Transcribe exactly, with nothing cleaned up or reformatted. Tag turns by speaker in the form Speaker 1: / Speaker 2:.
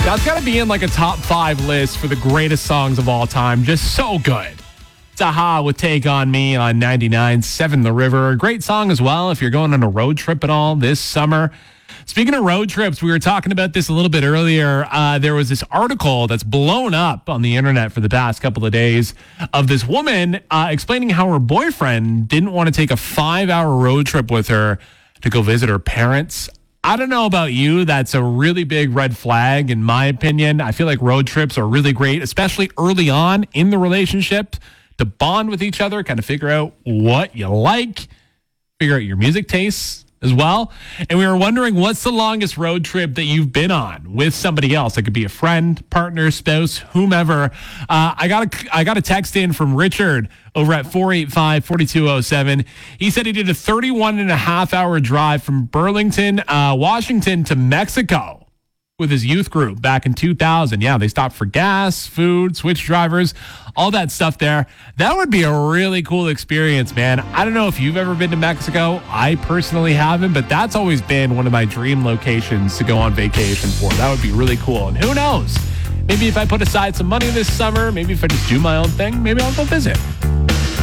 Speaker 1: That's got to be in like a top five list for the greatest songs of all time. Just so good. It's a-ha with Take On Me on ninety-nine point seven The River. A great song as well if you're going on a road trip at all this summer. Speaking of road trips, we were talking about this a little bit earlier. Uh, there was this article that's blown up on the internet for the past couple of days of this woman uh, explaining how her boyfriend didn't want to take a five-hour road trip with her to go visit her parents. I don't know about you. That's a really big red flag, in my opinion. I feel like road trips are really great, especially early on in the relationship, to bond with each other, kind of figure out what you like, figure out your music tastes as well. And we were wondering, what's the longest road trip that you've been on with somebody else? It could be a friend, partner, spouse, whomever. Uh, I got a, I got a text in from Richard over at four eight five, four two zero seven. He said he did a thirty-one and a half hour drive from Burlington, uh, Washington to Mexico with his youth group back in two thousand. Yeah, they stopped for gas, food, switch drivers, all that stuff there. That would be a really cool experience, man. I don't know if you've ever been to Mexico. I personally haven't, but that's always been one of my dream locations to go on vacation for. That would be really cool. And who knows? Maybe if I put aside some money this summer, maybe if I just do my own thing, maybe I'll go visit.